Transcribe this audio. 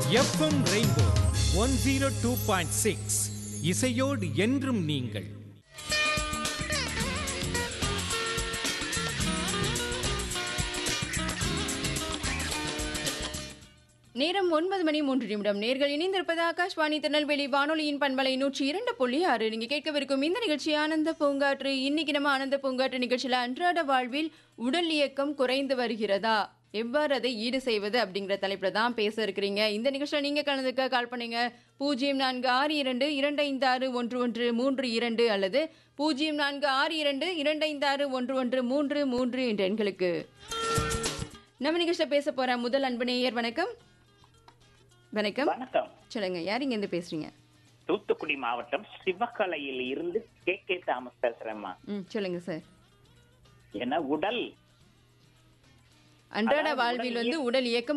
FM rainbow 102.6 இசையோடு என்றும் நீங்கள். நேரம் 9:03. நேர்கள் இணைந்திருப்பது ஆகாஷ்வாணி திருநெல்வேலி வானொலியின் பண்பலை 102.6. நீங்க கேட்கவிருக்கும் இந்த நிகழ்ச்சி ஆனந்த பூங்காற்று. இன்னைக்கு நம்ம ஆனந்த பூங்காற்று நிகழ்ச்சியில அன்றாட வாழ்வில் உடல் இயக்கம் குறைந்து வருகிறதா, எவ்வாறு அதை ஈடு செய்வது அப்படிங்கிற தலைப்புல தான் பேச இருக்கிறீங்க. இந்த நிகழ்ச்சியில நீங்க கலந்துக்க கால் பண்ணுங்க 0462256113 அல்லது 0462256133 என்ற எண்களுக்கு. நம்ம நிகழ்ச்சியில பேச போற முதல் அன்பு நேயர். வணக்கம். வணக்கம். வணக்கம். சொல்லுங்க, யார் இங்க இருந்து பேசுறீங்க? தூத்துக்குடி மாவட்டம் சிவகலையில் இருந்து கே தாமஸ் பேசுறேம்மா. சொல்லுங்க சார். என்ன உடல் அன்றாட வாழ்வில் உடல் இயக்கம்